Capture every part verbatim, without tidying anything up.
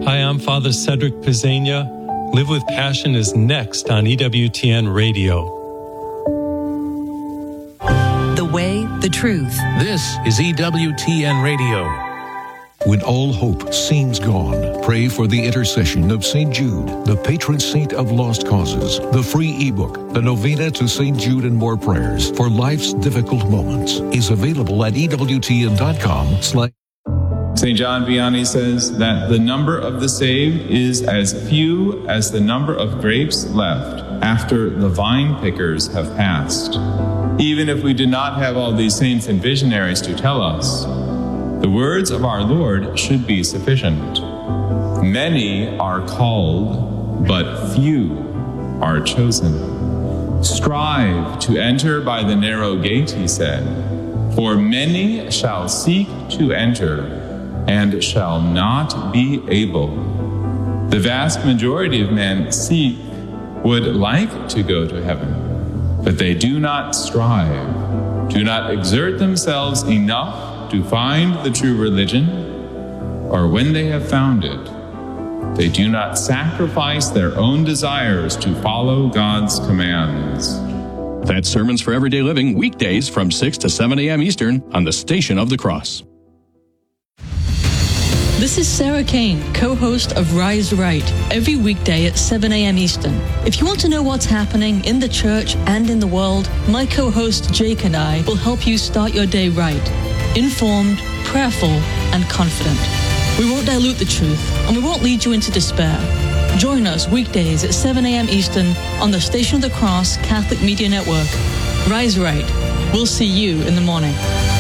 Hi, I'm Father Cedric Pizzania. Live with Passion is next on E W T N Radio. The way, the truth. This is E W T N Radio. When all hope seems gone, pray for the intercession of Saint Jude, the patron saint of lost causes. The free ebook, The Novena to Saint Jude and More Prayers for Life's Difficult Moments, is available at E W T N dot com slash Saint John Vianney says that the number of the saved is as few as the number of grapes left after the vine pickers have passed. Even if we did not have all these saints and visionaries to tell us, the words of our Lord should be sufficient. Many are called, but few are chosen. Strive to enter by the narrow gate, he said, for many shall seek to enter and shall not be able. The vast majority of men seek, would like to go to heaven, but they do not strive, do not exert themselves enough to find the true religion, or when they have found it, they do not sacrifice their own desires to follow God's commands. That's Sermons for Everyday Living, weekdays from six to seven a.m. Eastern on the Station of the Cross. This is Sarah Kane, co-host of Rise Right, every weekday at seven a.m. Eastern. If you want to know what's happening in the church and in the world, my co-host Jake and I will help you start your day right, informed, prayerful, and confident. We won't dilute the truth, and we won't lead you into despair. Join us weekdays at seven a.m. Eastern on the Station of the Cross Catholic Media Network. Rise Right. We'll see you in the morning.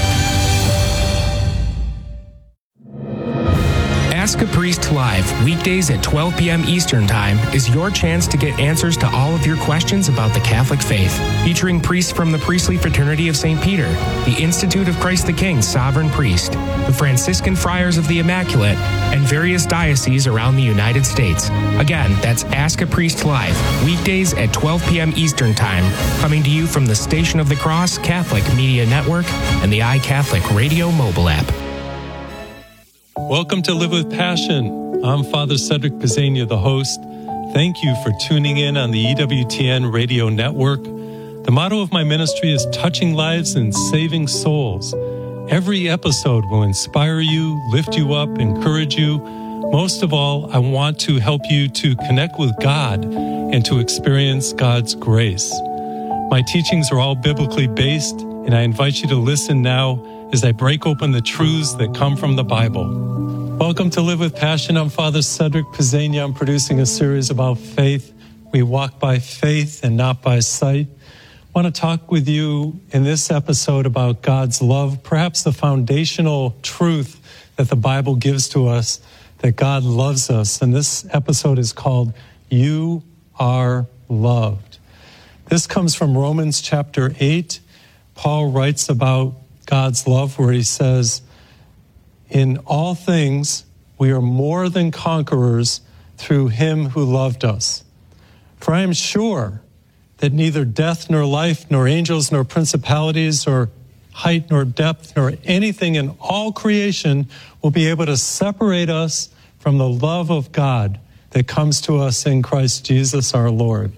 Ask a Priest Live, weekdays at twelve p.m. Eastern Time, is your chance to get answers to all of your questions about the Catholic faith. Featuring priests from the Priestly Fraternity of Saint Peter, the Institute of Christ the King Sovereign Priest, the Franciscan Friars of the Immaculate, and various dioceses around the United States. Again, that's Ask a Priest Live, weekdays at twelve p.m. Eastern Time, coming to you from the Station of the Cross Catholic Media Network and the iCatholic Radio mobile app. Welcome to Live with Passion. I'm Father Cedric Pizzania, the host. Thank you for tuning in on the E W T N radio network. The motto of my ministry is touching lives and saving souls. Every episode will inspire you, lift you up, encourage you. Most of all, I want to help you to connect with God and to experience God's grace. My teachings are all biblically based, and I invite you to listen now as I break open the truths that come from the Bible. Welcome to Live with Passion. I'm Father Cedric Pizzania. I'm producing a series about faith. We walk by faith and not by sight. I want to talk with you in this episode about God's love, perhaps the foundational truth that the Bible gives to us, that God loves us. And this episode is called You Are Loved. This comes from Romans chapter eight. Paul writes about God's love, where he says, in all things, we are more than conquerors through him who loved us. For I am sure that neither death nor life, nor angels, nor principalities, or height, nor depth, nor anything in all creation will be able to separate us from the love of God that comes to us in Christ Jesus our Lord.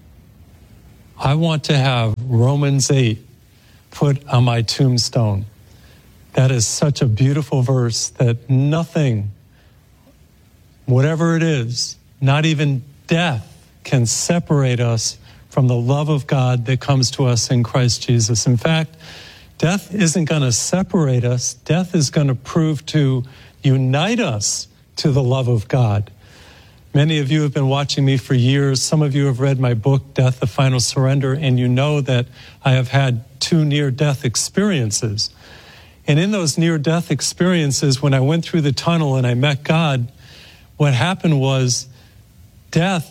I want to have Romans eight put on my tombstone. That is such a beautiful verse that nothing, whatever it is, not even death, can separate us from the love of God that comes to us in Christ Jesus. In fact, death isn't going to separate us. Death is going to prove to unite us to the love of God. Many of you have been watching me for years. Some of you have read my book, Death, the Final Surrender, and you know that I have had two near-death experiences. And in those near-death experiences, when I went through the tunnel and I met God, what happened was death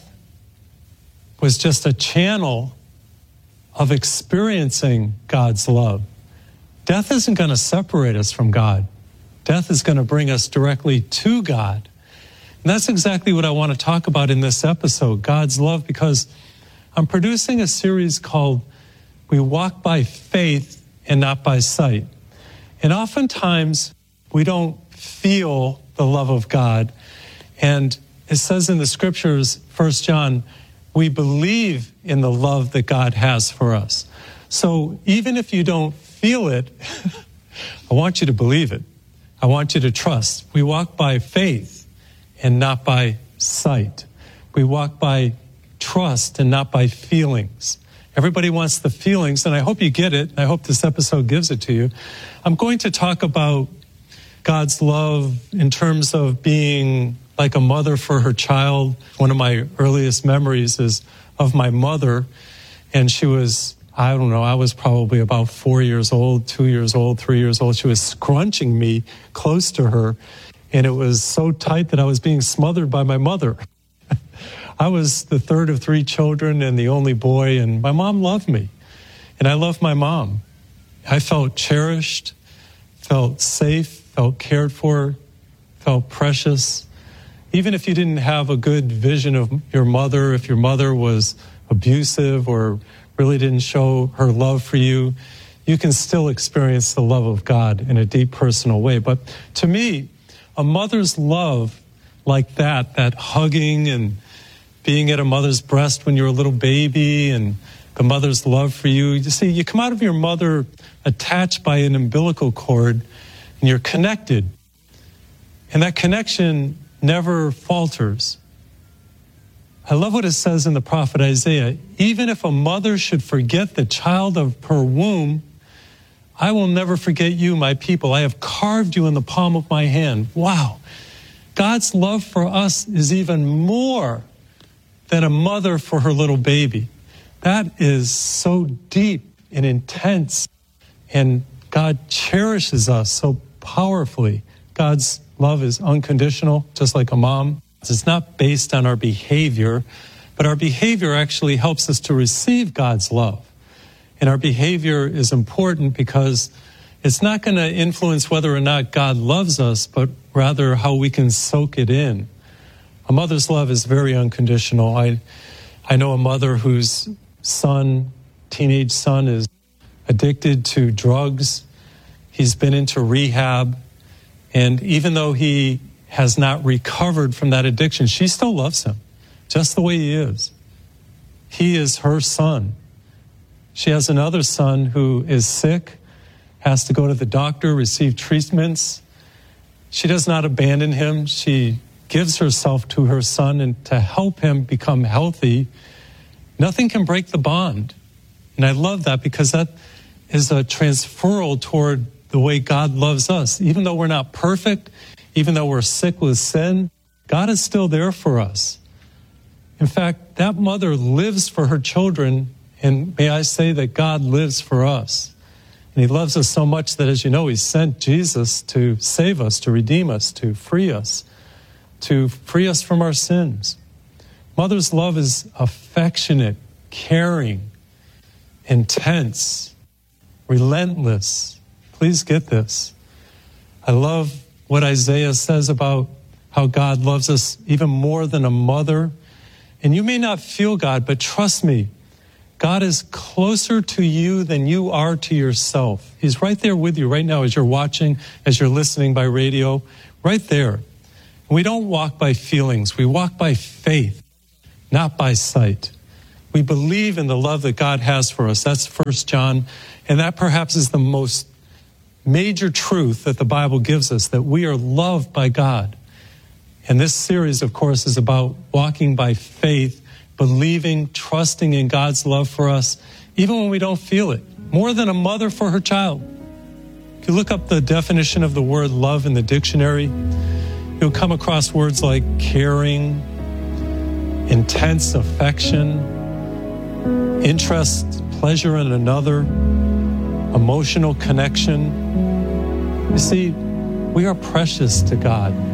was just a channel of experiencing God's love. Death isn't going to separate us from God. Death is going to bring us directly to God. And that's exactly what I want to talk about in this episode, God's love, because I'm producing a series called We Walk by Faith and Not by Sight. And oftentimes, we don't feel the love of God. And it says in the scriptures, First John, we believe in the love that God has for us. So even if you don't feel it, I want you to believe it. I want you to trust. We walk by faith and not by sight. We walk by trust and not by feelings. Everybody wants the feelings, and I hope you get it. I hope this episode gives it to you. I'm going to talk about God's love in terms of being like a mother for her child. One of my earliest memories is of my mother, and she was, I don't know, I was probably about four years old, two years old, three years old. She was scrunching me close to her, and it was so tight that I was being smothered by my mother. I was the third of three children and the only boy, and my mom loved me, and I loved my mom. I felt cherished, felt safe, felt cared for, felt precious. Even if you didn't have a good vision of your mother, if your mother was abusive or really didn't show her love for you, you can still experience the love of God in a deep personal way. But to me, a mother's love like that, that hugging and being at a mother's breast when you're a little baby and the mother's love for you. You see, you come out of your mother attached by an umbilical cord and you're connected. And that connection never falters. I love what it says in the prophet Isaiah. Even if a mother should forget the child of her womb, I will never forget you, my people. I have carved you in the palm of my hand. Wow. God's love for us is even more than a mother for her little baby. That is so deep and intense, and God cherishes us so powerfully. God's love is unconditional, just like a mom. It's not based on our behavior, but our behavior actually helps us to receive God's love. And our behavior is important because it's not going to influence whether or not God loves us, but rather how we can soak it in. A mother's love is very unconditional. I, I know a mother whose son, teenage son, is addicted to drugs. He's been into rehab. And even though he has not recovered from that addiction, she still loves him, just the way he is. He is her son. She has another son who is sick, has to go to the doctor, receive treatments. She does not abandon him. She gives herself to her son and to help him become healthy. Nothing can break the bond. And I love that because that is a transferal toward the way God loves us. Even though we're not perfect, even though we're sick with sin, God is still there for us. In fact, that mother lives for her children, and may I say that God lives for us. And he loves us so much that, as you know, he sent Jesus to save us, to redeem us, to free us, to free us from our sins. Mother's love is affectionate, caring, intense, relentless. Please get this. I love what Isaiah says about how God loves us even more than a mother. And you may not feel God, but trust me, God is closer to you than you are to yourself. He's right there with you right now as you're watching, as you're listening by radio, right there. We don't walk by feelings. We walk by faith, not by sight. We believe in the love that God has for us. That's First John. And that perhaps is the most major truth that the Bible gives us, that we are loved by God. And this series, of course, is about walking by faith, believing, trusting in God's love for us, even when we don't feel it. More than a mother for her child. If you look up the definition of the word love in the dictionary, you'll come across words like caring, intense affection, interest, pleasure in another, emotional connection. You see, we are precious to God.